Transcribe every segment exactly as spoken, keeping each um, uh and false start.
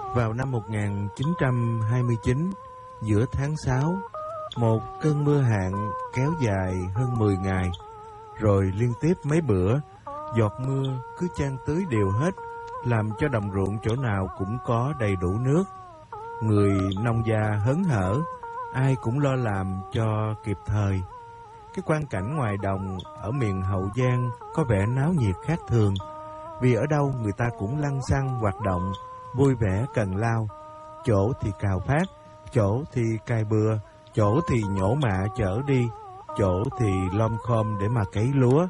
Vào năm một nghìn chín trăm hai mươi chín, giữa tháng sáu, một cơn mưa hạn kéo dài hơn mười ngày, rồi liên tiếp mấy bữa, giọt mưa cứ chan tưới đều hết, làm cho đồng ruộng chỗ nào cũng có đầy đủ nước. Người nông gia hớn hở, ai cũng lo làm cho kịp thời. Cái quang cảnh ngoài đồng ở miền Hậu Giang có vẻ náo nhiệt khác thường, vì ở đâu người ta cũng lăng xăng hoạt động, vui vẻ cần lao. Chỗ thì cào phát, chỗ thì cày bừa, chỗ thì nhổ mạ chở đi, chỗ thì lom khom để mà cấy lúa.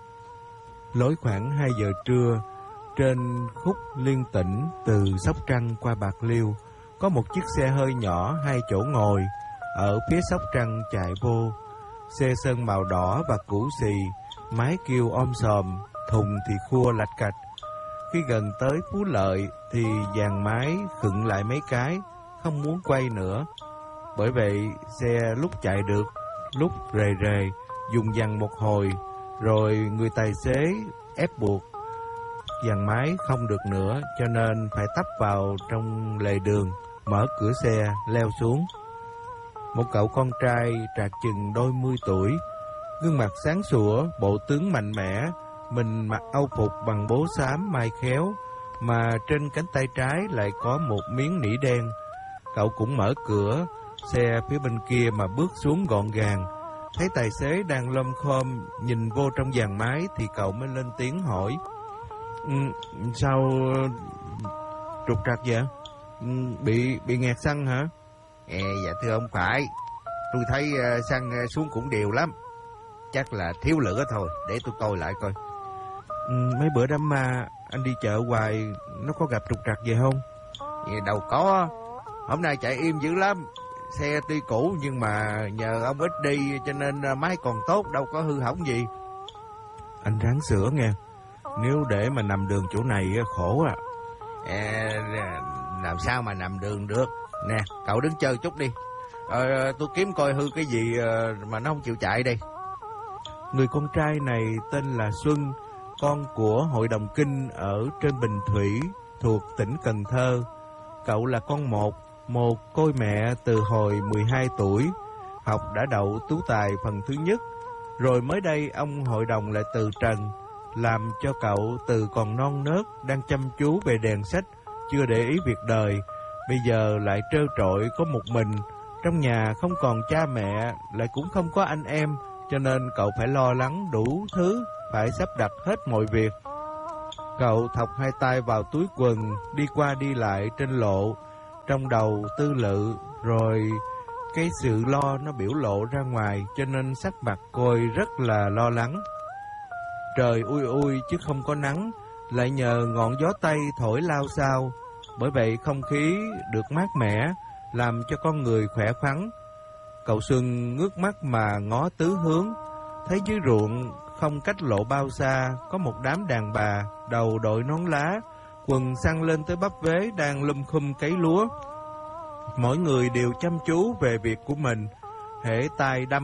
Lối khoảng hai giờ trưa, trên khúc liên tỉnh từ Sóc Trăng qua Bạc Liêu, có một chiếc xe hơi nhỏ hai chỗ ngồi ở phía Sóc Trăng chạy vô. Xe sơn màu đỏ và cũ xì, mái kêu om sòm, thùng thì khua lạch cạch. Khi gần tới Phú Lợi thì dàn máy khựng lại mấy cái, không muốn quay nữa. Bởi vậy xe lúc chạy được, lúc rề rề, dùng dằn một hồi, rồi người tài xế ép buộc dàn máy không được nữa, cho nên phải tấp vào trong lề đường, mở cửa xe, leo xuống. Một cậu con trai trạc chừng đôi mươi tuổi, gương mặt sáng sủa, bộ tướng mạnh mẽ, mình mặc âu phục bằng bố xám mai khéo, mà trên cánh tay trái lại có một miếng nỉ đen. Cậu cũng mở cửa xe phía bên kia mà bước xuống gọn gàng. Thấy tài xế đang lom khom nhìn vô trong dàn máy thì cậu mới lên tiếng hỏi: ừ, sao trục trặc vậy? Ừ, bị bị nghẹt xăng hả? À, dạ thưa ông phải, tôi thấy uh, xăng uh, xuống cũng đều lắm. Chắc là thiếu lửa thôi, để tôi coi lại coi. Ừ, mấy bữa đám ma anh đi chợ hoài, nó có gặp trục trặc gì không? Dạ, đâu có, hôm nay chạy im dữ lắm. Xe tuy cũ nhưng mà nhờ ông ít đi cho nên uh, máy còn tốt, đâu có hư hỏng gì. Anh ráng sửa nghe, nếu để mà nằm đường chỗ này khổ à. À, làm sao mà nằm đường được. Nè, cậu đứng chơi chút đi, ờ, tôi kiếm coi hư cái gì mà nó không chịu chạy đây. Người con trai này tên là Xuân, con của hội đồng kinh ở trên Bình Thủy thuộc tỉnh Cần Thơ. Cậu là con một, một côi mẹ từ hồi mười hai tuổi, học đã đậu tú tài phần thứ nhất. Rồi mới đây ông hội đồng lại từ trần, làm cho cậu từ còn non nớt đang chăm chú về đèn sách, chưa để ý việc đời, bây giờ lại trơ trọi có một mình. Trong nhà không còn cha mẹ, lại cũng không có anh em, cho nên cậu phải lo lắng đủ thứ, phải sắp đặt hết mọi việc. Cậu thọc hai tay vào túi quần, đi qua đi lại trên lộ, trong đầu tư lự, rồi cái sự lo nó biểu lộ ra ngoài, cho nên sắc mặt coi rất là lo lắng. Trời ui ui chứ không có nắng, lại nhờ ngọn gió Tây thổi lao xao, bởi vậy không khí được mát mẻ, làm cho con người khỏe khoắn. Cậu Xuân ngước mắt mà ngó tứ hướng, thấy dưới ruộng không cách lộ bao xa có một đám đàn bà đầu đội nón lá, quần xăng lên tới bắp vế đang lum khum cấy lúa. Mỗi người đều chăm chú về việc của mình, hễ tay đâm